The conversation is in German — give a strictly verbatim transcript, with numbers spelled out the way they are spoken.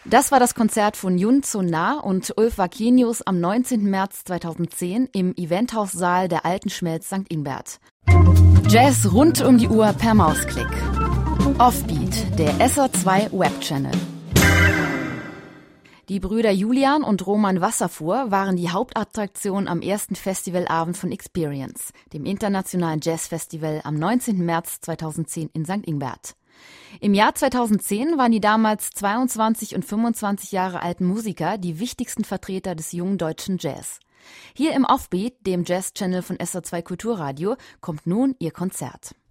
Das war das Konzert von Yun Sun-na und Ulf Wakenius am neunzehnten März zweitausendzehn im Eventhaussaal der Alten Schmelz Sankt Ingbert. Jazz rund um die Uhr per Mausklick. Offbeat, der S R zwei Webchannel. Die Brüder Julian und Roman Wasserfuhr waren die Hauptattraktion am ersten Festivalabend von Experience, dem internationalen Jazzfestival am neunzehnten März zweitausendzehn in Sankt Ingbert. Im Jahr zweitausendzehn waren die damals zweiundzwanzig und fünfundzwanzig Jahre alten Musiker die wichtigsten Vertreter des jungen deutschen Jazz. Hier im Offbeat, dem Jazz-Channel von S R zwei Kulturradio, kommt nun ihr Konzert.